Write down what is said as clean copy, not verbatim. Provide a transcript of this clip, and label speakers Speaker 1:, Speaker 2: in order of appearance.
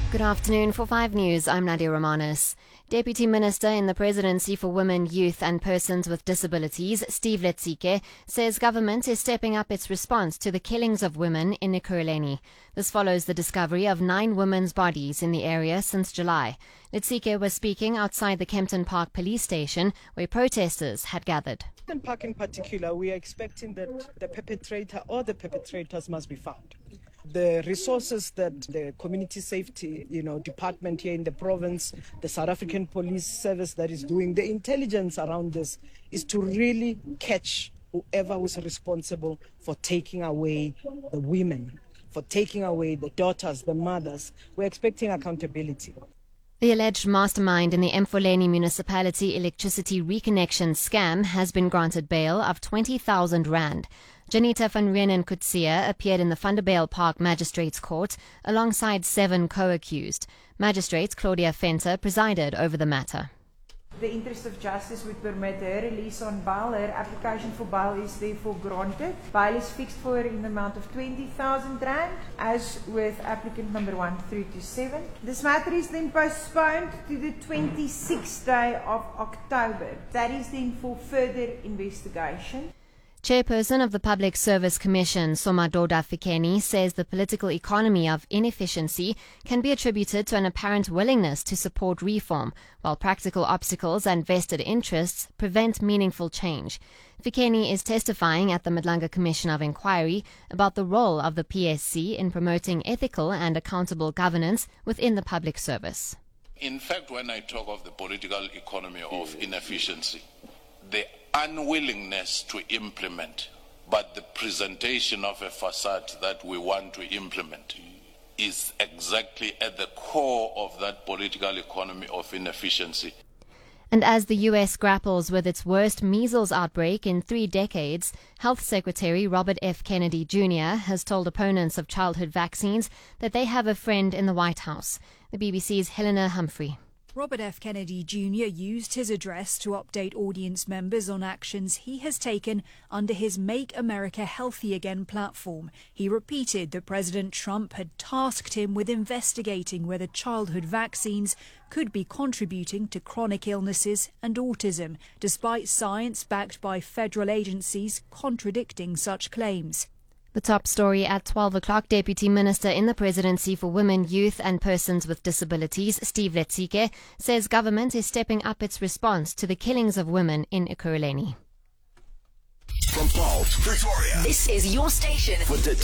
Speaker 1: Good afternoon. For 5 News, I'm Nadia Romanis. Deputy Minister in the Presidency for Women, Youth and Persons with Disabilities, Steve Letsike, says government is stepping up its response to the killings of women in Ekurhuleni. This follows the discovery of 9 women's bodies in the area since July. Letsike was speaking outside the Kempton Park police station where protesters had gathered.
Speaker 2: In Park in particular, we are expecting that the perpetrator or the perpetrators must be found. The resources that the community safety, department here in the province, the South African Police Service that is doing, the intelligence around this is to really catch whoever was responsible for taking away the women, for taking away the daughters, the mothers. We're expecting accountability.
Speaker 1: The alleged mastermind in the Emfuleni municipality electricity reconnection scam has been granted bail of 20,000 rand. Janita van Reenen Kutsia appeared in the Vanderbijl Park Magistrates Court alongside 7 co-accused. Magistrate Claudia Venter presided over the matter.
Speaker 3: The interest of justice would permit her release on bail. Her application for bail is therefore granted. Bail is fixed for her in the amount of 20,000 rand, as with applicant number 1 through to 7. This matter is then postponed to the 26th day of October. That is then for further investigation.
Speaker 1: Chairperson of the Public Service Commission, Somadoda Fikeni, says the political economy of inefficiency can be attributed to an apparent willingness to support reform, while practical obstacles and vested interests prevent meaningful change. Fikeni is testifying at the Madlanga Commission of Inquiry about the role of the PSC in promoting ethical and accountable governance within the public service.
Speaker 4: In fact, when I talk of the political economy of inefficiency, the unwillingness to implement, but the presentation of a facade that we want to implement is exactly at the core of that political economy of inefficiency.
Speaker 1: And as the U.S. grapples with its worst measles outbreak in 3 decades, Health Secretary Robert F. Kennedy Jr. has told opponents of childhood vaccines that they have a friend in the White House. The BBC's Helena Humphrey.
Speaker 5: Robert F. Kennedy Jr. used his address to update audience members on actions he has taken under his Make America Healthy Again platform. He repeated that President Trump had tasked him with investigating whether childhood vaccines could be contributing to chronic illnesses and autism, despite science backed by federal agencies contradicting such claims.
Speaker 1: The top story at 12 o'clock, Deputy Minister in the Presidency for Women, Youth and Persons with Disabilities, Steve Letsike, says government is stepping up its response to the killings of women in Ekurhuleni.
Speaker 6: From Falls, Pretoria,
Speaker 7: this is your station for